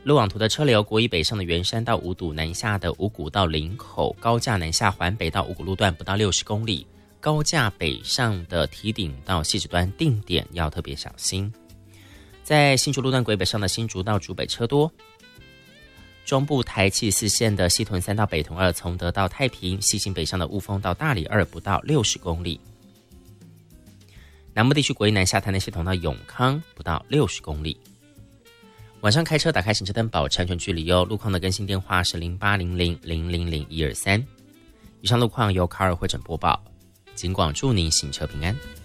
路网图的车流，国一北上的圆山到五堵，南下的五股到林口，高架南下环北到五股路段不到60公里，高架北上的堤顶到汐止端定点要特别小心。在新竹路段轨北上的新竹到竹北车多，中部台74线的西屯3到北屯2，从德到太平，西行北上的雾峰到大里2不到60公里。南部地区国一南下台南系统到永康不到60公里。晚上开车打开行车灯，保持安全距离哦。路况的更新电话是0800000123。以上路况由卡尔会诊播报，警广祝您行车平安。